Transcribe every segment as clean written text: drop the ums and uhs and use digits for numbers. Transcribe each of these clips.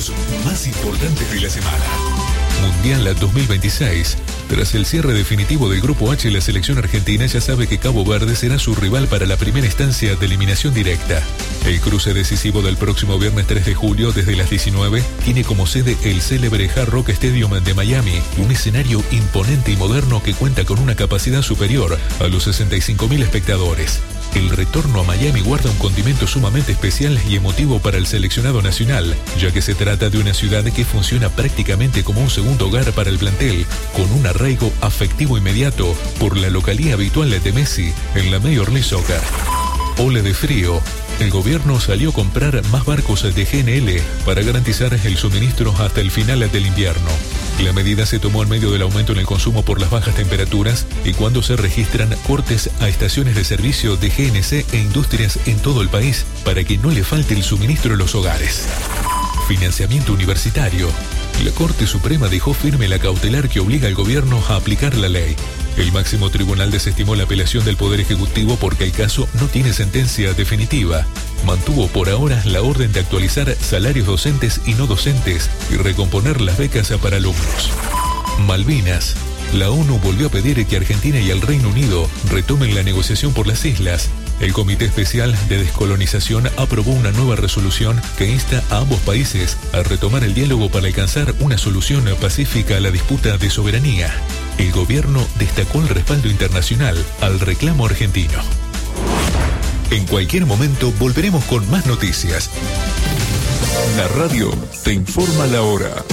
más importantes de la semana. Mundial 2026. Tras el cierre definitivo del Grupo H, la selección argentina ya sabe que Cabo Verde será su rival para la primera instancia de eliminación directa. El cruce decisivo del próximo viernes 3 de julio desde las 19 tiene como sede el célebre Hard Rock Stadium de Miami, un escenario imponente y moderno que cuenta con una capacidad superior a los 65.000 espectadores. El retorno a Miami guarda un condimento sumamente especial y emotivo para el seleccionado nacional, ya que se trata de una ciudad que funciona prácticamente como un segundo hogar para el plantel, con un arraigo afectivo inmediato por la localía habitual de Messi en la Major League Soccer. Ole de frío. El gobierno salió a comprar más barcos de GNL para garantizar el suministro hasta el final del invierno. La medida se tomó en medio del aumento en el consumo por las bajas temperaturas y cuando se registran cortes a estaciones de servicio de GNC e industrias en todo el país para que no le falte el suministro a los hogares. Financiamiento universitario. La Corte Suprema dejó firme la cautelar que obliga al gobierno a aplicar la ley. El máximo tribunal desestimó la apelación del Poder Ejecutivo porque el caso no tiene sentencia definitiva. Mantuvo por ahora la orden de actualizar salarios docentes y no docentes y recomponer las becas para alumnos. Malvinas. La ONU volvió a pedir que Argentina y el Reino Unido retomen la negociación por las islas. El Comité Especial de Descolonización aprobó una nueva resolución que insta a ambos países a retomar el diálogo para alcanzar una solución pacífica a la disputa de soberanía. El gobierno destacó el respaldo internacional al reclamo argentino. En cualquier momento volveremos con más noticias. La radio te informa la hora.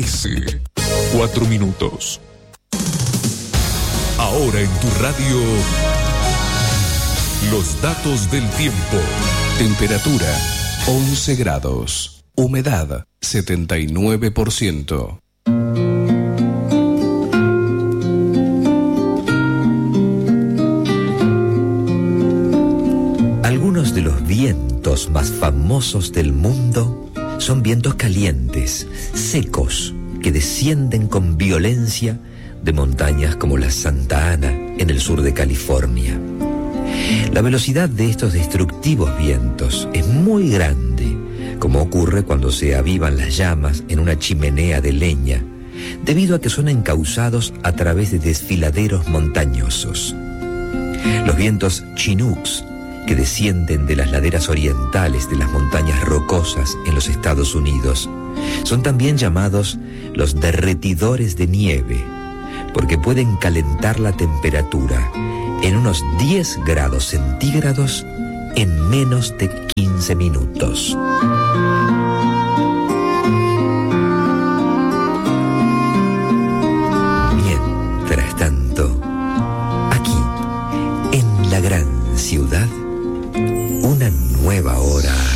13:04. Ahora en tu radio, los datos del tiempo. Temperatura 11 grados. Humedad 79%. Algunos de los vientos más famosos del mundo son vientos calientes, secos, que descienden con violencia de montañas como la Santa Ana en el sur de California. La velocidad de estos destructivos vientos es muy grande, como ocurre cuando se avivan las llamas en una chimenea de leña, debido a que son encauzados a través de desfiladeros montañosos. Los vientos Chinooks, que descienden de las laderas orientales de las montañas rocosas en los Estados Unidos, son también llamados los derretidores de nieve, porque pueden calentar la temperatura en unos 10 grados centígrados en menos de 15 minutos. Mientras tanto, aquí, en la gran ciudad, una nueva hora